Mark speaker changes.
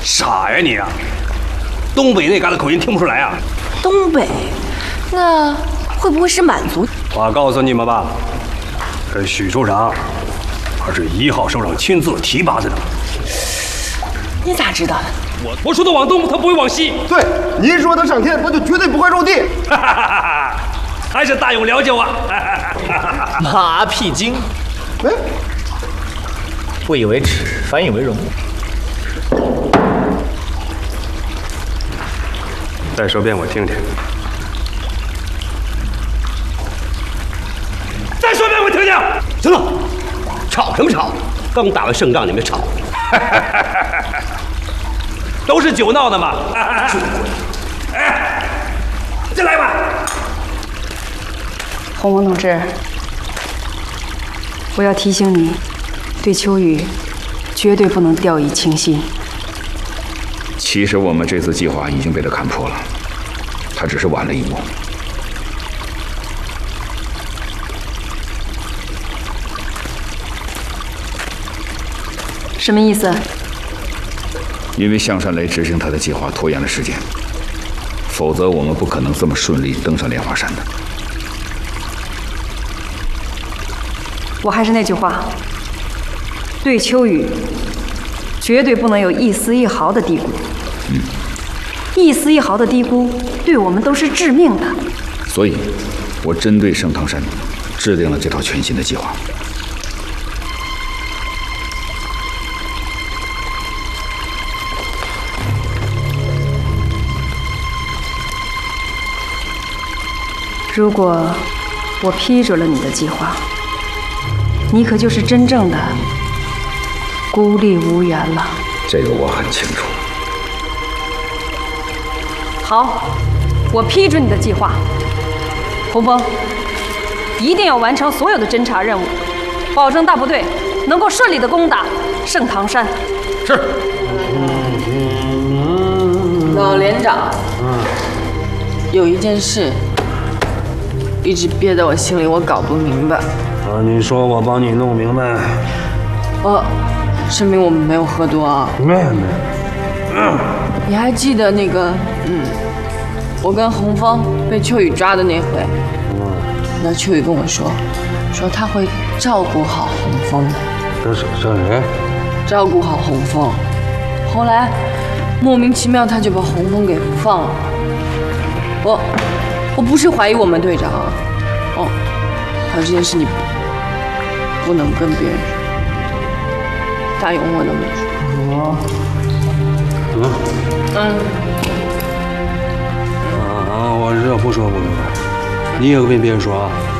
Speaker 1: 傻呀你啊！东北那旮瘩口音听不出来啊？
Speaker 2: 东北，那会不会是满族？
Speaker 1: 我告诉你们吧，这许处长，他是1号首长亲自提拔的呢。
Speaker 2: 你咋知道的？
Speaker 1: 我说的往东，他不会往西。
Speaker 3: 对，您说他上天，他就绝对不会入地。
Speaker 1: 还是大勇了解我。
Speaker 4: 马屁精，
Speaker 3: 哎，
Speaker 4: 不以为耻，反以为荣。
Speaker 1: 再说遍我听听。再说遍我听听。行了，吵什么吵？刚打完胜仗，你们吵。都是酒闹的嘛。哎，进来吧。
Speaker 5: 洪峰同志，我要提醒你，对秋雨绝对不能掉以轻心。
Speaker 6: 其实我们这次计划已经被他看破了，他只是晚了一步。
Speaker 5: 什么意思？
Speaker 6: 因为向山雷执行他的计划拖延了时间，否则我们不可能这么顺利登上莲花山的。
Speaker 5: 我还是那句话，对秋雨绝对不能有一丝一毫的低估。一丝一毫的低估，对我们都是致命的。
Speaker 6: 所以，我针对盛唐山制定了这套全新的计划。
Speaker 5: 如果我批准了你的计划，你可就是真正的孤立无援了。
Speaker 6: 这个我很清楚。
Speaker 5: 好，我批准你的计划。洪峰，一定要完成所有的侦查任务，保证大部队能够顺利的攻打盛唐山。
Speaker 1: 是。
Speaker 2: 老连长，有一件事一直憋在我心里，我搞不明白。
Speaker 1: 你说我帮你弄明白。
Speaker 2: 声明我们没有喝多啊。
Speaker 1: 没。
Speaker 2: 你还记得那个我跟洪峰被秋雨抓的那回？那秋雨跟我说他会照顾好洪峰的。
Speaker 1: 这是谁？
Speaker 2: 照顾好洪峰。后来莫名其妙他就把洪峰给放了。我不是怀疑我们队长啊。还有这件事你不能跟别人说。大勇我都没说。
Speaker 1: 我这不说不明白，你也跟别人说啊？